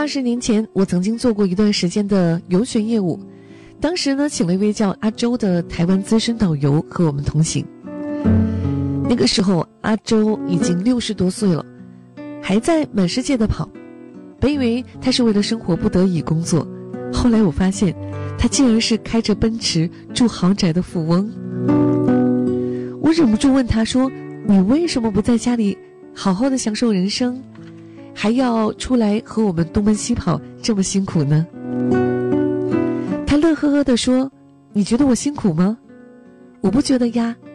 20年前，我曾经做过一段时间的游学业务，当时呢，请了一位叫阿周的台湾资深导游和我们同行。那个时候，阿周已经60多岁了，还在满世界的跑。本以为他是为了生活不得已工作，后来我发现，他竟然是开着奔驰住豪宅的富翁。我忍不住问他说：“你为什么不在家里好好的享受人生，还要出来和我们东奔西跑，这么辛苦呢？”他乐呵呵地说：“你觉得我辛苦吗？我不觉得呀，